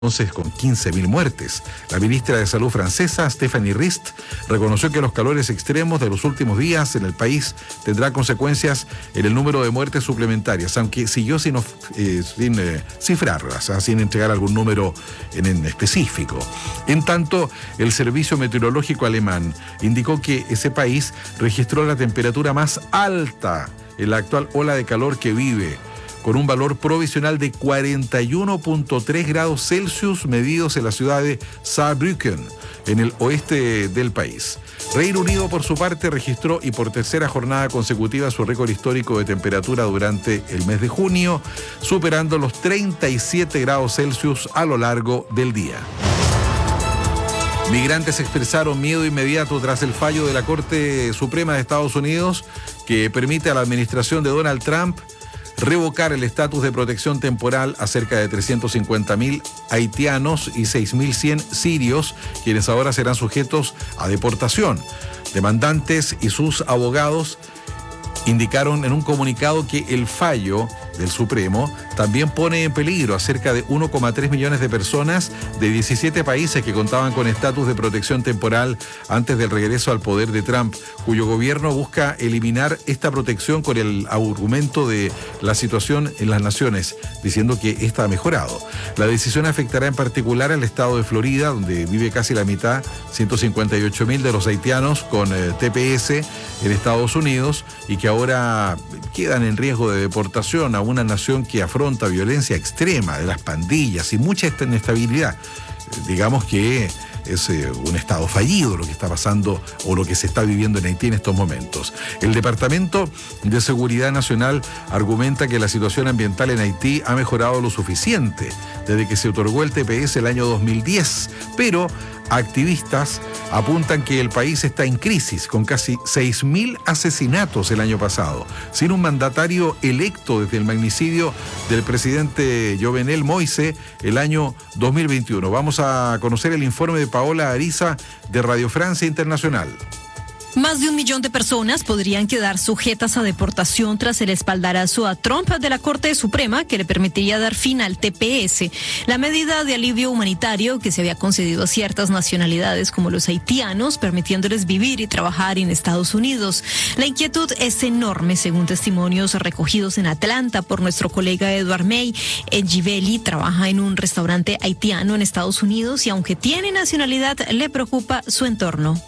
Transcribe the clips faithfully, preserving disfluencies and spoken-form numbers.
entonces con quince mil muertes. La ministra de Salud francesa, Stéphanie Rist, reconoció que los calores extremos de los últimos días en el país tendrán consecuencias en el número de muertes suplementarias, aunque siguió sin, eh, sin eh, cifrarlas, o sea, sin entregar algún número en, en específico. En tanto, el Servicio Meteorológico alemán indicó que ese país registró la temperatura más alta en la actual ola de calor que vive, con un valor provisional de cuarenta y uno punto tres grados Celsius medidos en la ciudad de Saarbrücken, en el oeste del país. Reino Unido, por su parte, registró y por tercera jornada consecutiva su récord histórico de temperatura durante el mes de junio, superando los treinta y siete grados Celsius a lo largo del día. Migrantes expresaron miedo inmediato tras el fallo de la Corte Suprema de Estados Unidos que permite a la administración de Donald Trump revocar el estatus de protección temporal a cerca de trescientos cincuenta mil haitianos y seis mil cien sirios, quienes ahora serán sujetos a deportación. Demandantes y sus abogados indicaron en un comunicado que el fallo del Supremo también pone en peligro a cerca de uno coma tres millones de personas de diecisiete países que contaban con estatus de protección temporal antes del regreso al poder de Trump, cuyo gobierno busca eliminar esta protección con el argumento de la situación en las naciones, diciendo que esta ha mejorado. La decisión afectará en particular al estado de Florida, donde vive casi la mitad, ciento cincuenta y ocho mil de los haitianos con eh, T P S en Estados Unidos, y que ahora quedan en riesgo de deportación a una nación que afronta violencia extrema de las pandillas y mucha inestabilidad. Digamos que es eh, un estado fallido lo que está pasando o lo que se está viviendo en Haití en estos momentos. El Departamento de Seguridad Nacional argumenta que la situación ambiental en Haití ha mejorado lo suficiente desde que se otorgó el T P S el año dos mil diez, pero activistas apuntan que el país está en crisis, con casi seis mil asesinatos el año pasado, sin un mandatario electo desde el magnicidio del presidente Jovenel Moïse el año dos mil veintiuno. Vamos a conocer el informe de Paola Ariza de Radio Francia Internacional. Más de un millón de personas podrían quedar sujetas a deportación tras el espaldarazo a Trump de la Corte Suprema que le permitiría dar fin al T P S, la medida de alivio humanitario que se había concedido a ciertas nacionalidades como los haitianos, permitiéndoles vivir y trabajar en Estados Unidos. La inquietud es enorme, según testimonios recogidos en Atlanta por nuestro colega Eduard May. Edjibeli trabaja en un restaurante haitiano en Estados Unidos y aunque tiene nacionalidad, le preocupa su entorno.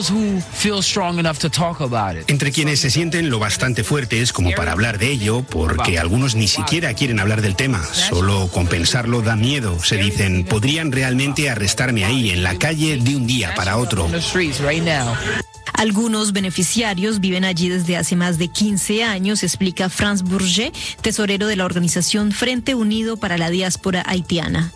Entre quienes se sienten lo bastante fuertes como para hablar de ello, porque algunos ni siquiera quieren hablar del tema, solo con pensarlo da miedo. Se dicen, podrían realmente arrestarme ahí, en la calle, de un día para otro. Algunos beneficiarios viven allí desde hace más de quince años, explica Franz Bourget, tesorero de la organización Frente Unido para la Diáspora Haitiana.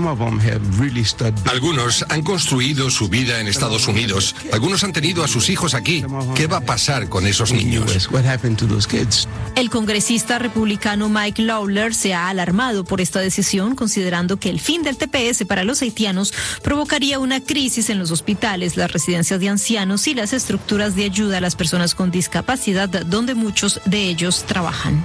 Algunos han construido su vida en Estados Unidos. Algunos han tenido a sus hijos aquí. ¿Qué va a pasar con esos niños? El congresista republicano Mike Lawler se ha alarmado por esta decisión, considerando que el fin del T P S para los haitianos provocaría una crisis en los hospitales, las residencias de ancianos y las estructuras de ayuda a las personas con discapacidad, donde muchos de ellos trabajan.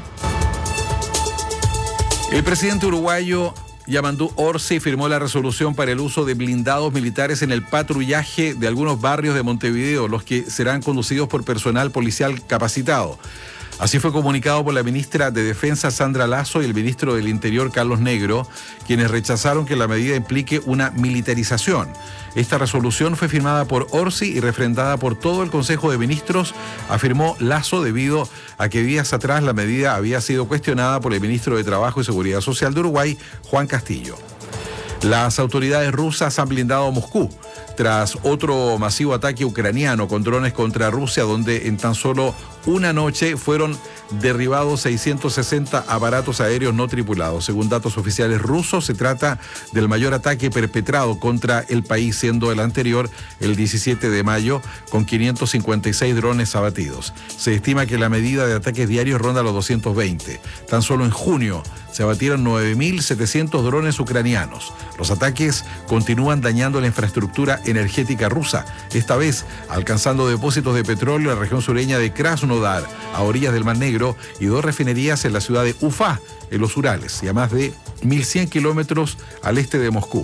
El presidente uruguayo Yamandu Orsi firmó la resolución para el uso de blindados militares en el patrullaje de algunos barrios de Montevideo, los que serán conducidos por personal policial capacitado. Así fue comunicado por la ministra de Defensa Sandra Lasso y el ministro del Interior Carlos Negro, quienes rechazaron que la medida implique una militarización. Esta resolución fue firmada por Orsi y refrendada por todo el Consejo de Ministros, afirmó Lasso, debido a que días atrás la medida había sido cuestionada por el ministro de Trabajo y Seguridad Social de Uruguay, Juan Castillo. Las autoridades rusas han blindado Moscú tras otro masivo ataque ucraniano con drones contra Rusia, donde en tan solo una noche fueron derribados seiscientos sesenta aparatos aéreos no tripulados. Según datos oficiales rusos, se trata del mayor ataque perpetrado contra el país, siendo el anterior el diecisiete de mayo, con quinientos cincuenta y seis drones abatidos. Se estima que la medida de ataques diarios ronda los doscientos veinte. Tan solo en junio se abatieron nueve mil setecientos drones ucranianos. Los ataques continúan dañando la infraestructura energética rusa, esta vez alcanzando depósitos de petróleo en la región sureña de Krasnodar Krasnodar, a orillas del Mar Negro, y dos refinerías en la ciudad de Ufá, en los Urales, y a más de mil cien kilómetros al este de Moscú.